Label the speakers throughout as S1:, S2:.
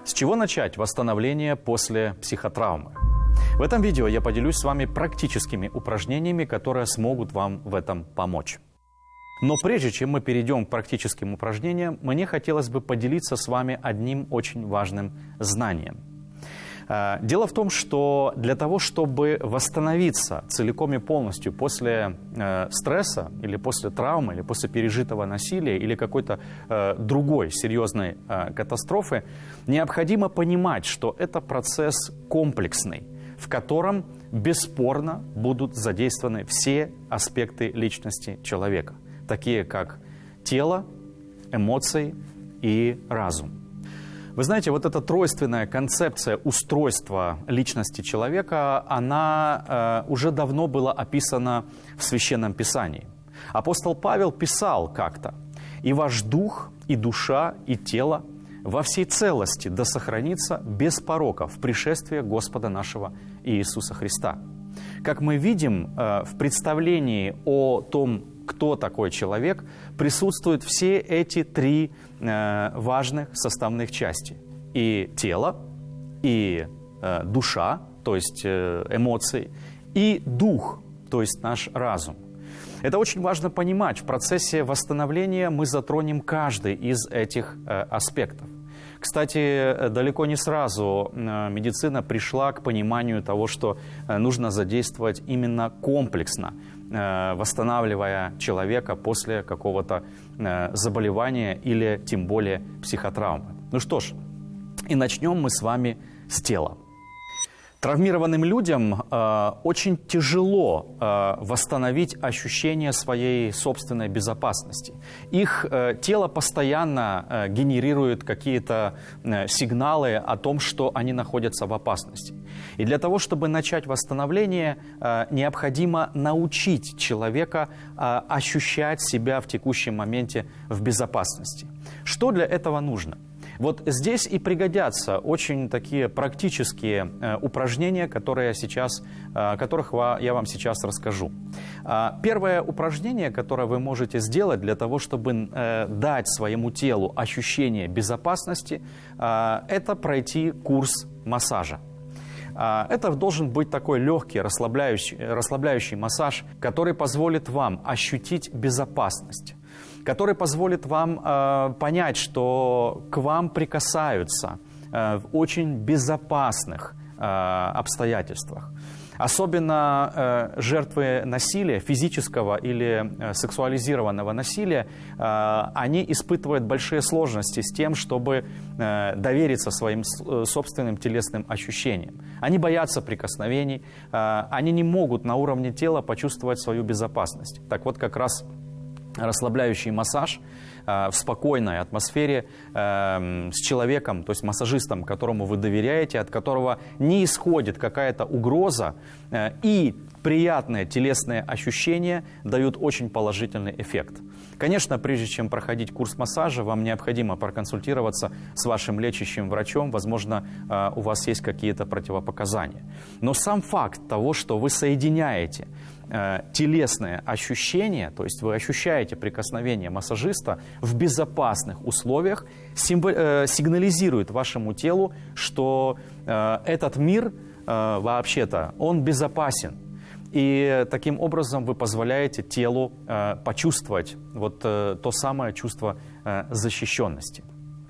S1: С чего начать восстановление после психотравмы? В этом видео я поделюсь с вами практическими упражнениями, которые смогут вам в этом помочь. Но прежде чем мы перейдем к практическим упражнениям, мне хотелось бы поделиться с вами одним очень важным знанием. Дело в том, что для того, чтобы восстановиться целиком и полностью после стресса, или после травмы, или после пережитого насилия, или какой-то другой серьезной катастрофы, необходимо понимать, что это процесс комплексный, в котором бесспорно будут задействованы все аспекты личности человека, такие как тело, эмоции и разум. Вы знаете, вот эта тройственная концепция устройства личности человека, она уже давно была описана в Священном Писании. Апостол Павел писал как-то: «И ваш дух, и душа, и тело во всей целости да сохранится без порока в пришествии Господа нашего Иисуса Христа». Как мы видим, в представлении о том, кто такой человек, присутствуют все эти три важных составных части. И тело, и душа, то есть эмоции, и дух, то есть наш разум. Это очень важно понимать. В процессе восстановления мы затронем каждый из этих аспектов. Кстати, далеко не сразу медицина пришла к пониманию того, что нужно задействовать именно комплексно, восстанавливая человека после какого-то заболевания или тем более психотравмы. Ну что ж, и начнем мы с вами с тела. Травмированным людям очень тяжело восстановить ощущение своей собственной безопасности. Их тело постоянно генерирует какие-то сигналы о том, что они находятся в опасности. И для того, чтобы начать восстановление, необходимо научить человека ощущать себя в текущем моменте в безопасности. Что для этого нужно? Вот здесь и пригодятся очень такие практические упражнения, о которых я вам сейчас расскажу. Первое упражнение, которое вы можете сделать для того, чтобы дать своему телу ощущение безопасности, это пройти курс массажа. Это должен быть такой легкий, расслабляющий массаж, который позволит вам ощутить безопасность, который позволит вам понять, что к вам прикасаются в очень безопасных обстоятельствах. Особенно жертвы насилия, физического или сексуализированного насилия, они испытывают большие сложности с тем, чтобы довериться своим собственным телесным ощущениям. Они боятся прикосновений, они не могут на уровне тела почувствовать свою безопасность. Так вот, как раз расслабляющий массаж в спокойной атмосфере с человеком, то есть массажистом, которому вы доверяете, от которого не исходит какая-то угроза, и приятные телесные ощущения дают очень положительный эффект. Конечно, прежде чем проходить курс массажа, вам необходимо проконсультироваться с вашим лечащим врачом. Возможно, у вас есть какие-то противопоказания. Но сам факт того, что вы соединяете телесные ощущения, то есть вы ощущаете прикосновение массажиста в безопасных условиях, сигнализирует вашему телу, что этот мир вообще-то, он безопасен. И таким образом вы позволяете телу почувствовать вот то самое чувство защищенности.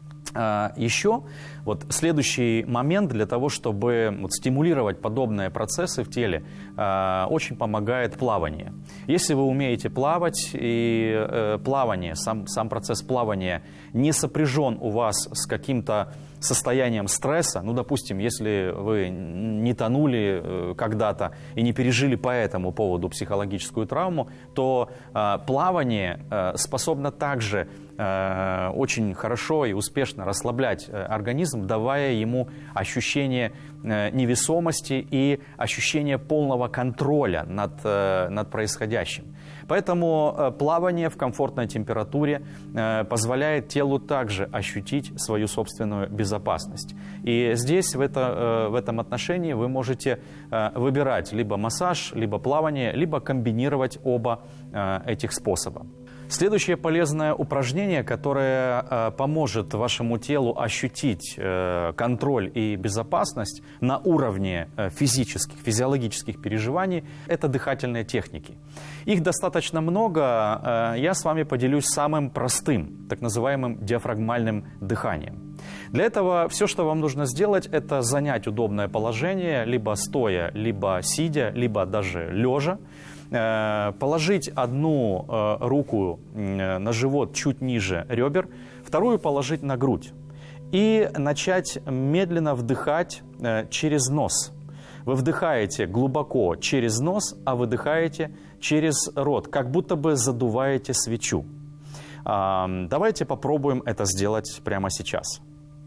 S1: Еще вот следующий момент для того, чтобы стимулировать подобные процессы в теле, очень помогает плавание. Если вы умеете плавать, и плавание, сам процесс плавания не сопряжен у вас с каким-то состоянием стресса, ну, допустим, если вы не тонули когда-то и не пережили по этому поводу психологическую травму, то плавание способно также очень хорошо и успешно расслаблять организм, давая ему ощущение невесомости и ощущение полного контроля над происходящим. Поэтому плавание в комфортной температуре позволяет телу также ощутить свою собственную безопасность. И здесь, в этом отношении, вы можете выбирать либо массаж, либо плавание, либо комбинировать оба этих способа. Следующее полезное упражнение, которое поможет вашему телу ощутить контроль и безопасность на уровне физиологических переживаний, это дыхательные техники. Их достаточно много, я с вами поделюсь самым простым, так называемым диафрагмальным дыханием. Для этого все, что вам нужно сделать, это занять удобное положение, либо стоя, либо сидя, либо даже лежа. Положить одну руку на живот чуть ниже ребер, вторую положить на грудь. И начать медленно вдыхать через нос. Вы вдыхаете глубоко через нос, а выдыхаете через рот, как будто бы задуваете свечу. Давайте попробуем это сделать прямо сейчас.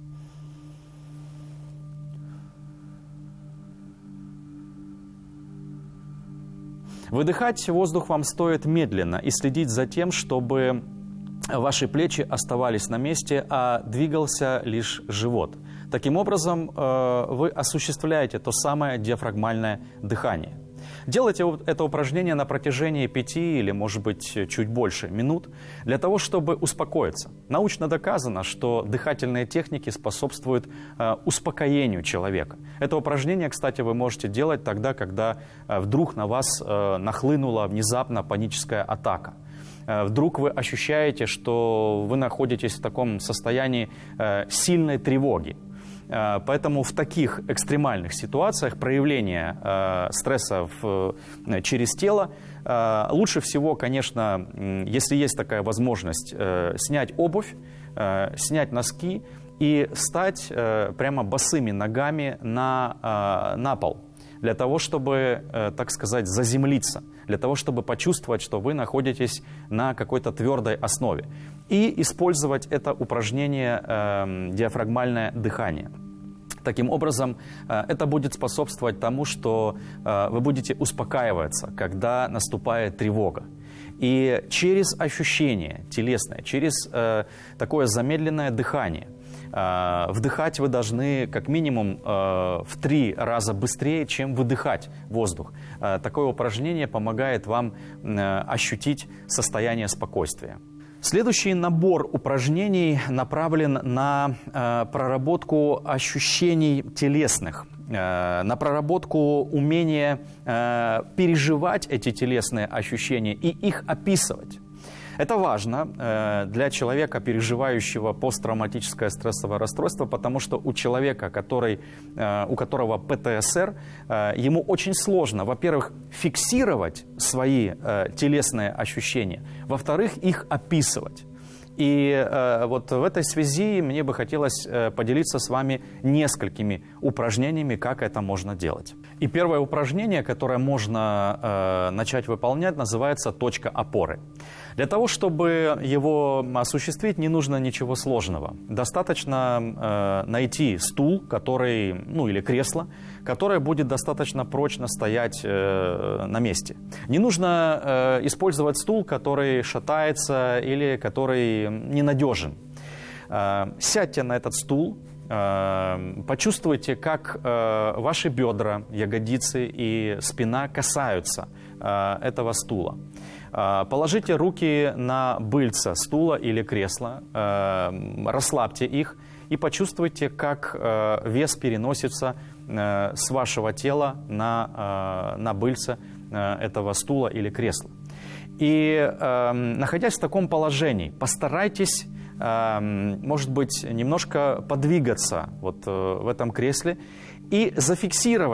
S1: Выдыхать воздух вам стоит медленно и следить за тем, чтобы ваши плечи оставались на месте, а двигался лишь живот. Таким образом, вы осуществляете то самое диафрагмальное дыхание. Делайте это упражнение на протяжении 5 или, может быть, чуть больше минут, для того, чтобы успокоиться. Научно доказано, что дыхательные техники способствуют успокоению человека. Это упражнение, кстати, вы можете делать тогда, когда вдруг на вас нахлынула внезапно паническая атака. Вдруг вы ощущаете, что вы находитесь в таком состоянии сильной тревоги. Поэтому в таких экстремальных ситуациях проявление стресса через тело лучше всего, конечно, если есть такая возможность, снять обувь, снять носки и встать прямо босыми ногами на пол, для того, чтобы, так сказать, заземлиться, для того, чтобы почувствовать, что вы находитесь на какой-то твердой основе. И использовать это упражнение диафрагмальное дыхание. Таким образом, это будет способствовать тому, что вы будете успокаиваться, когда наступает тревога. И через ощущение телесное, через такое замедленное дыхание, вдыхать вы должны как минимум в 3 раза быстрее, чем выдыхать воздух. Такое упражнение помогает вам ощутить состояние спокойствия. Следующий набор упражнений направлен на проработку ощущений телесных, на проработку умения переживать эти телесные ощущения и их описывать. Это важно для человека, переживающего посттравматическое стрессовое расстройство, потому что у человека, у которого ПТСР, ему очень сложно, во-первых, фиксировать свои телесные ощущения, во-вторых, их описывать. И вот в этой связи мне бы хотелось поделиться с вами несколькими упражнениями, как это можно делать. И первое упражнение, которое можно начать выполнять, называется «Точка опоры». Для того, чтобы его осуществить, не нужно ничего сложного. Достаточно найти стул, или кресло, которое будет достаточно прочно стоять на месте. Не нужно использовать стул, который шатается или который ненадежен. Сядьте на этот стул, почувствуйте, как ваши бедра, ягодицы и спина касаются этого стула. Положите руки на быльца стула или кресла, расслабьте их и почувствуйте, как вес переносится с вашего тела на быльца этого стула или кресла. И, находясь в таком положении, постарайтесь, может быть, немножко подвигаться в этом кресле и зафиксировать